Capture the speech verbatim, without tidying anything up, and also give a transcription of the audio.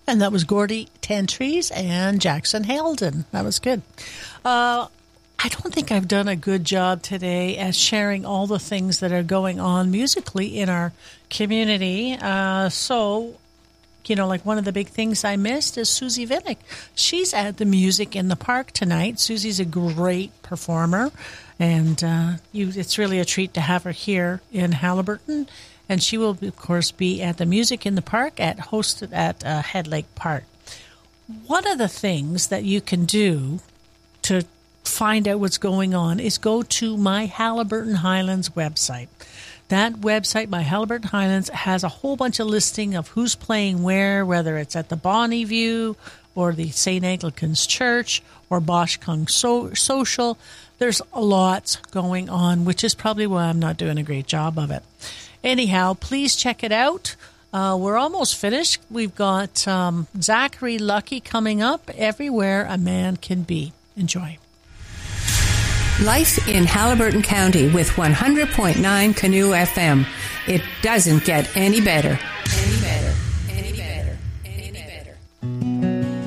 And that was Gordy Tantries and Jackson Halden. That was good. Uh, I don't think I've done a good job today at sharing all the things that are going on musically in our community. Uh, so, you know, like one of the big things I missed is Susie Vinnick. She's at the Music in the Park tonight. Susie's a great performer, and uh, you, it's really a treat to have her here in Haliburton. And she will, of course, be at the Music in the Park at hosted at uh, Head Lake Park. One of the things that you can do to find out what's going on is go to my Haliburton Highlands website. That website, my Haliburton Highlands, has a whole bunch of listing of who's playing where, whether it's at the Bonnie View or the Saint Anglican's Church or Bosch Kung so- Social. There's lots going on, which is probably why I'm not doing a great job of it. Anyhow, please check it out. Uh, we're almost finished. We've got um, Zachary Lucky coming up, Everywhere a Man Can Be. Enjoy. Life in Haliburton County with one hundred point nine Canoe F M. It doesn't get any better.